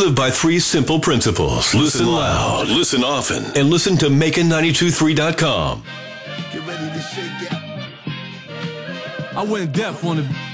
live by three simple principles. Listen loud, listen often, and listen to Macon923.com. Get ready to shake it. I went deaf on the